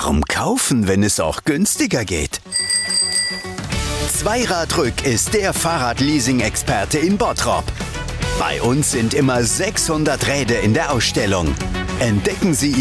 Warum kaufen, wenn es auch günstiger geht? Zweiradrück ist der Fahrradleasing-Experte in Bottrop. Bei uns sind immer 600 Räder in der Ausstellung. Entdecken Sie